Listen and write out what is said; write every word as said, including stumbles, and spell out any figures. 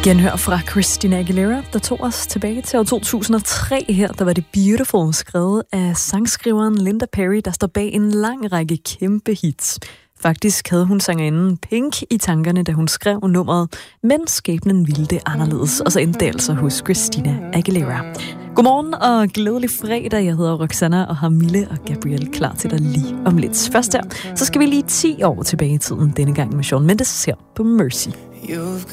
Genhør fra Christina Aguilera, der tog os tilbage til år to tusind og tre. Her der var det Beautiful, skrevet af sangskriveren Linda Perry, der står bag en lang række kæmpe hits. Faktisk havde hun sangerinden Pink i tankerne, da hun skrev nummeret, men skæbnen ville det anderledes, og så endte det altså hos Christina Aguilera. Godmorgen og glædelig fredag. Jeg hedder Roxanna og har Mille og Gabriel klar til dig lige om lidt. Først her, så skal vi lige ti år tilbage i tiden, denne gang med Shawn Mendes her på Mercy. You've